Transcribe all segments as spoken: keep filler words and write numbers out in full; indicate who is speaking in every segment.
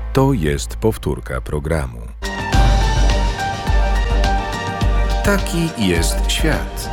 Speaker 1: To jest powtórka programu. Taki jest świat.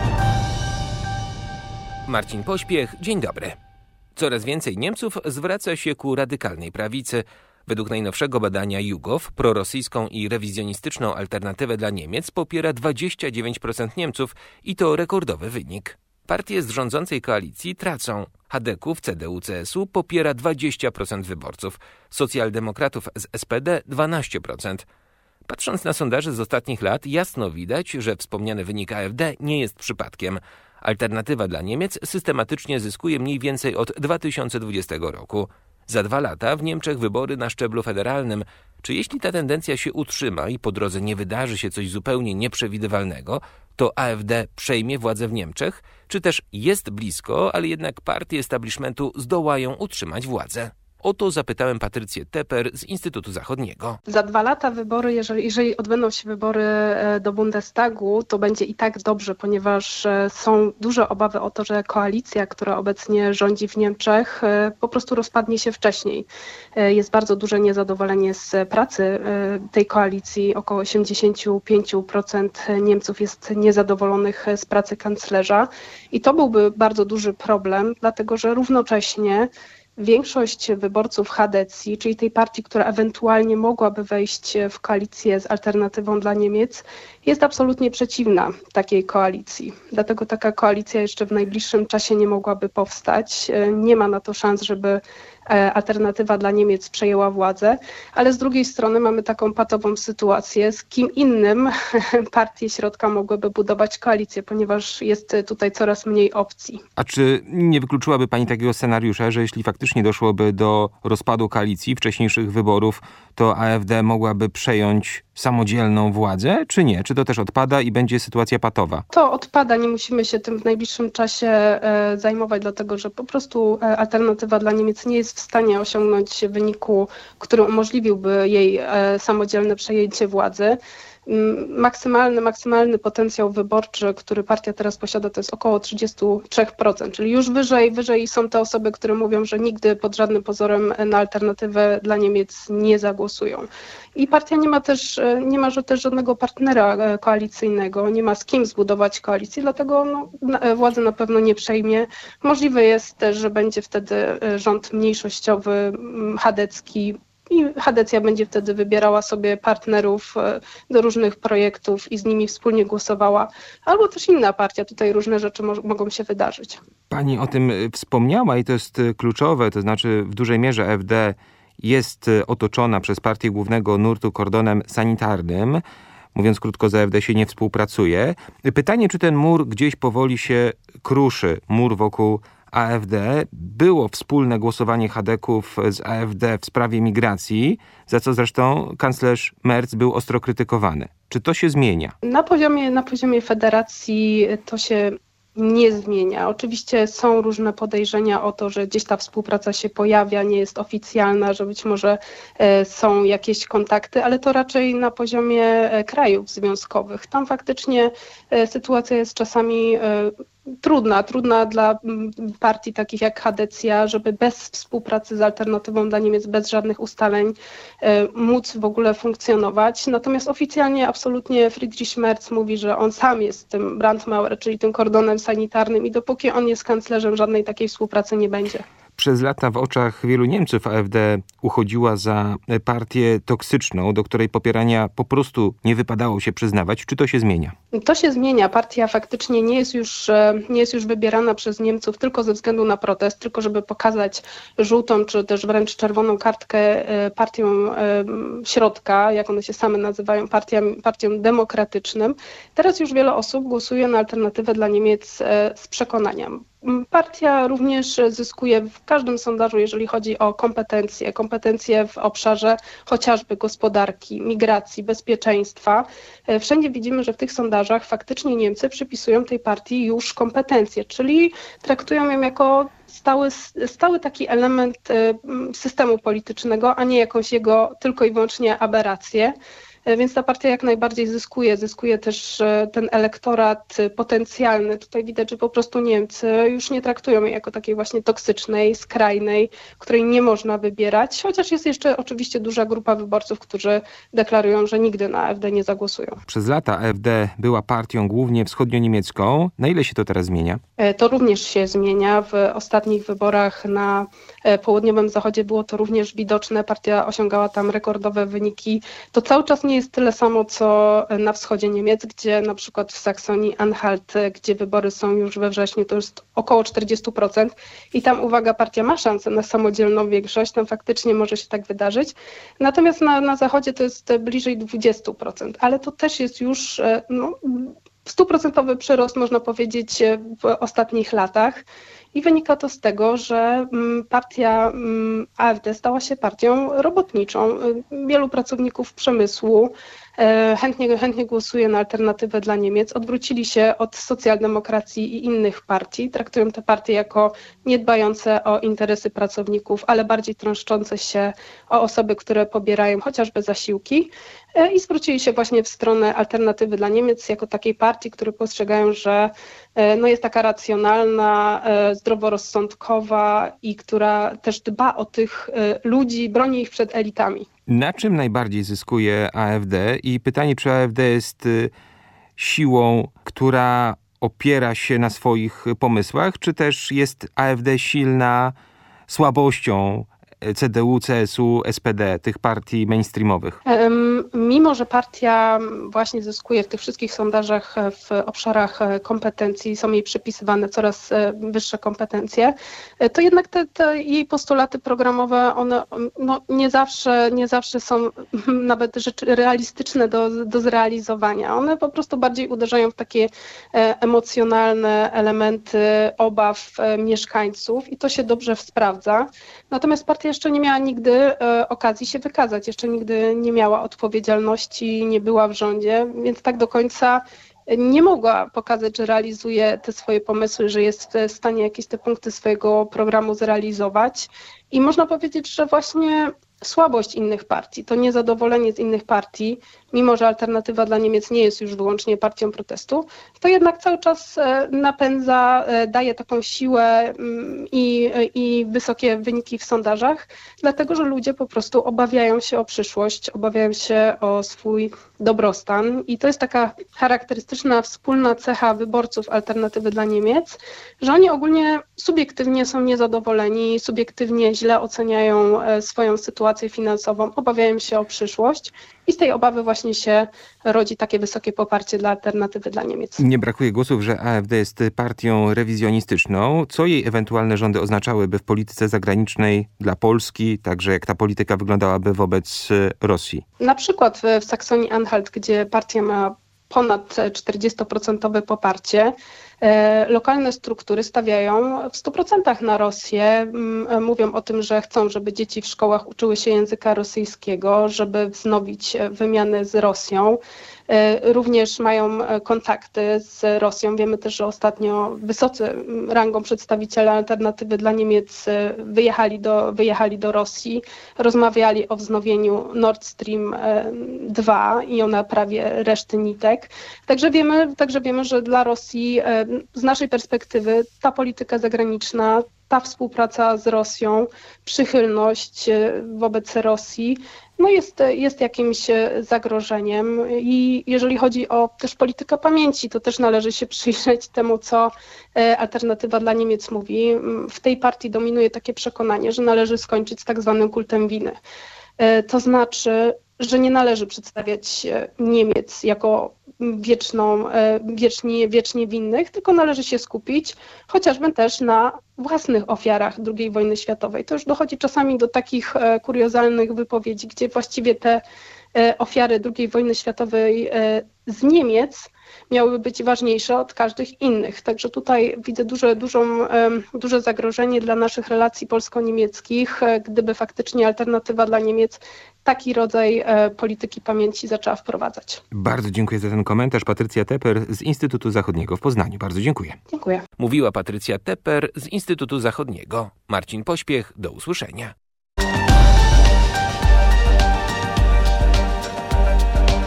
Speaker 2: Marcin Pośpiech, dzień dobry. Coraz więcej Niemców zwraca się ku radykalnej prawicy. Według najnowszego badania YouGov prorosyjską i rewizjonistyczną alternatywę dla Niemiec popiera dwadzieścia dziewięć procent Niemców i to rekordowy wynik. Partie z rządzącej koalicji tracą. Chadeków, C D U C S U popiera dwadzieścia procent wyborców, socjaldemokratów z S P D dwanaście procent. Patrząc na sondaże z ostatnich lat, jasno widać, że wspomniany wynik A F D nie jest przypadkiem. Alternatywa dla Niemiec systematycznie zyskuje mniej więcej od dwa tysiące dwudziestego roku. Za dwa lata w Niemczech wybory na szczeblu federalnym. Czy jeśli ta tendencja się utrzyma i po drodze nie wydarzy się coś zupełnie nieprzewidywalnego, to A F D przejmie władzę w Niemczech? Czy też jest blisko, ale jednak partie establishmentu zdołają utrzymać władzę? O to zapytałem Patrycję Teper z Instytutu Zachodniego.
Speaker 3: Za dwa lata wybory, jeżeli, jeżeli odbędą się wybory do Bundestagu, to będzie i tak dobrze, ponieważ są duże obawy o to, że koalicja, która obecnie rządzi w Niemczech, po prostu rozpadnie się wcześniej. Jest bardzo duże niezadowolenie z pracy tej koalicji. Około osiemdziesiąt pięć procent Niemców jest niezadowolonych z pracy kanclerza i to byłby bardzo duży problem, dlatego że równocześnie większość wyborców Chadecji, czyli tej partii, która ewentualnie mogłaby wejść w koalicję z alternatywą dla Niemiec, jest absolutnie przeciwna takiej koalicji. Dlatego taka koalicja jeszcze w najbliższym czasie nie mogłaby powstać. Nie ma na to szans, żeby alternatywa dla Niemiec przejęła władzę, ale z drugiej strony mamy taką patową sytuację, z kim innym partie środka mogłyby budować koalicję, ponieważ jest tutaj coraz mniej opcji.
Speaker 2: A czy nie wykluczyłaby Pani takiego scenariusza, że jeśli faktycznie doszłoby do rozpadu koalicji, wcześniejszych wyborów, to A F D mogłaby przejąć samodzielną władzę, czy nie? Czy to też odpada i będzie sytuacja patowa?
Speaker 3: To odpada, nie musimy się tym w najbliższym czasie e, zajmować, dlatego że po prostu e, alternatywa dla Niemiec nie jest w stanie osiągnąć wyniku, który umożliwiłby jej e, samodzielne przejęcie władzy. Maksymalny, maksymalny potencjał wyborczy, który partia teraz posiada, to jest około trzydzieści trzy procent, czyli już wyżej, wyżej są te osoby, które mówią, że nigdy pod żadnym pozorem na alternatywę dla Niemiec nie zagłosują. I partia nie ma też, nie ma też żadnego partnera koalicyjnego, nie ma z kim zbudować koalicji, dlatego no, władzy na pewno nie przejmie. Możliwe jest też, że będzie wtedy rząd mniejszościowy, chadecki, i Chadecja będzie wtedy wybierała sobie partnerów do różnych projektów i z nimi wspólnie głosowała. Albo też inna partia. Tutaj różne rzeczy mo- mogą się wydarzyć.
Speaker 2: Pani o tym wspomniała i to jest kluczowe. To znaczy w dużej mierze A F D jest otoczona przez partię głównego nurtu kordonem sanitarnym. Mówiąc krótko, z A F D się nie współpracuje. Pytanie, czy ten mur gdzieś powoli się kruszy, mur wokół A F D. Było wspólne głosowanie Chadeków z A F D w sprawie migracji, za co zresztą kanclerz Merz był ostro krytykowany. Czy to się zmienia?
Speaker 3: Na poziomie, na poziomie federacji to się nie zmienia. Oczywiście są różne podejrzenia o to, że gdzieś ta współpraca się pojawia, nie jest oficjalna, że być może e, są jakieś kontakty, ale to raczej na poziomie e, krajów związkowych. Tam faktycznie e, sytuacja jest czasami e, trudna, trudna dla m, partii takich jak Chadecja, żeby bez współpracy z alternatywą dla Niemiec, bez żadnych ustaleń e, móc w ogóle funkcjonować. Natomiast oficjalnie absolutnie Friedrich Merz mówi, że on sam jest tym Brandmauer, czyli tym kordonem sanitarnym i dopóki on jest kanclerzem, żadnej takiej współpracy nie będzie.
Speaker 2: Przez lata w oczach wielu Niemców A F D uchodziła za partię toksyczną, do której popierania po prostu nie wypadało się przyznawać. Czy to się zmienia?
Speaker 3: To się zmienia. Partia faktycznie nie jest już, nie jest już wybierana przez Niemców tylko ze względu na protest, tylko żeby pokazać żółtą czy też wręcz czerwoną kartkę partią środka, jak one się same nazywają, partią, partią demokratycznym. Teraz już wiele osób głosuje na alternatywę dla Niemiec z przekonania. Partia również zyskuje w każdym sondażu, jeżeli chodzi o kompetencje, kompetencje w obszarze chociażby gospodarki, migracji, bezpieczeństwa. Wszędzie widzimy, że w tych sondażach faktycznie Niemcy przypisują tej partii już kompetencje, czyli traktują ją jako stały, stały taki element systemu politycznego, a nie jakąś jego tylko i wyłącznie aberrację. więc ta partia jak najbardziej zyskuje. Zyskuje też ten elektorat potencjalny. Tutaj widać, że po prostu Niemcy już nie traktują jej jako takiej właśnie toksycznej, skrajnej, której nie można wybierać, chociaż jest jeszcze oczywiście duża grupa wyborców, którzy deklarują, że nigdy na A F D nie zagłosują.
Speaker 4: Przez lata A F D była partią głównie wschodnio-niemiecką. Na ile się to teraz zmienia?
Speaker 3: To również się zmienia. W ostatnich wyborach na południowym zachodzie było to również widoczne. Partia osiągała tam rekordowe wyniki. To cały czas nie jest tyle samo, co na wschodzie Niemiec, gdzie na przykład w Saksonii-Anhalt, gdzie wybory są już we wrześniu, to jest około czterdzieści procent i tam, uwaga, partia ma szansę na samodzielną większość, tam faktycznie może się tak wydarzyć. Natomiast na, na zachodzie to jest bliżej dwadzieścia procent, ale to też jest już no, stuprocentowy przyrost, można powiedzieć, w ostatnich latach. I wynika to z tego, że partia A F D stała się partią robotniczą. Wielu pracowników przemysłu chętnie, chętnie głosuje na Alternatywę dla Niemiec. Odwrócili się od socjaldemokracji i innych partii. Traktują te partie jako niedbające o interesy pracowników, ale bardziej troszczące się o osoby, które pobierają chociażby zasiłki. I zwrócili się właśnie w stronę Alternatywy dla Niemiec jako takiej partii, które postrzegają, że no jest taka racjonalna, zdroworozsądkowa i która też dba o tych ludzi, broni ich przed elitami.
Speaker 4: Na czym najbardziej zyskuje A F D? I pytanie, czy A F D jest siłą, która opiera się na swoich pomysłach, czy też jest A F D silna słabością C D U, C S U, S P D, tych partii mainstreamowych?
Speaker 3: Mimo że partia właśnie zyskuje w tych wszystkich sondażach w obszarach kompetencji, są jej przypisywane coraz wyższe kompetencje, to jednak te, te jej postulaty programowe, one no, nie zawsze, nie zawsze są nawet rzeczy realistyczne do, do zrealizowania. One po prostu bardziej uderzają w takie emocjonalne elementy obaw mieszkańców i to się dobrze sprawdza. Natomiast partia jeszcze nie miała nigdy e, okazji się wykazać, jeszcze nigdy nie miała odpowiedzialności, nie była w rządzie, więc tak do końca nie mogła pokazać, że realizuje te swoje pomysły, że jest w stanie jakieś te punkty swojego programu zrealizować. I można powiedzieć, że właśnie słabość innych partii, to niezadowolenie z innych partii, mimo że Alternatywa dla Niemiec nie jest już wyłącznie partią protestu, to jednak cały czas napędza, daje taką siłę i, i wysokie wyniki w sondażach, dlatego że ludzie po prostu obawiają się o przyszłość, obawiają się o swój dobrostan i to jest taka charakterystyczna wspólna cecha wyborców Alternatywy dla Niemiec, że oni ogólnie subiektywnie są niezadowoleni, subiektywnie źle oceniają swoją sytuację finansową, obawiają się o przyszłość i z tej obawy właśnie się rodzi takie wysokie poparcie dla Alternatywy dla Niemiec.
Speaker 4: Nie brakuje głosów, że A F D jest partią rewizjonistyczną. Co jej ewentualne rządy oznaczałyby w polityce zagranicznej dla Polski, także jak ta polityka wyglądałaby wobec Rosji?
Speaker 3: Na przykład w Saksonii-Anhalt, gdzie partia ma ponad czterdzieści procent poparcie, lokalne struktury stawiają w stu procentach na Rosję. Mówią o tym, że chcą, żeby dzieci w szkołach uczyły się języka rosyjskiego, żeby wznowić wymiany z Rosją. Również mają kontakty z Rosją. Wiemy też, że ostatnio wysocy rangą przedstawiciele Alternatywy dla Niemiec wyjechali do, wyjechali do Rosji, rozmawiali o wznowieniu Nord Stream dwa i o naprawie reszty nitek. Także wiemy, także wiemy, że dla Rosji z naszej perspektywy ta polityka zagraniczna, ta współpraca z Rosją, przychylność wobec Rosji, no jest, jest jakimś zagrożeniem i jeżeli chodzi o też politykę pamięci, to też należy się przyjrzeć temu, co Alternatywa dla Niemiec mówi. W tej partii dominuje takie przekonanie, że należy skończyć z tak zwanym kultem winy. To znaczy, że nie należy przedstawiać Niemiec jako wieczną, wiecznie, wiecznie winnych, tylko należy się skupić chociażby też na własnych ofiarach drugiej wojny światowej. To już dochodzi czasami do takich kuriozalnych wypowiedzi, gdzie właściwie te ofiary drugiej wojny światowej z Niemiec miałyby być ważniejsze od każdych innych. Także tutaj widzę duże, dużą, duże zagrożenie dla naszych relacji polsko-niemieckich, gdyby faktycznie Alternatywa dla Niemiec taki rodzaj polityki pamięci zaczęła wprowadzać.
Speaker 4: Bardzo dziękuję za ten komentarz. Patrycja Teper z Instytutu Zachodniego w Poznaniu. Bardzo dziękuję.
Speaker 3: Dziękuję.
Speaker 2: Mówiła Patrycja Teper z Instytutu Zachodniego. Marcin Pośpiech, do usłyszenia.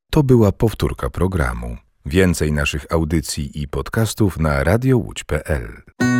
Speaker 1: To była powtórka programu. Więcej naszych audycji i podcastów na radio łódź kropka pe el.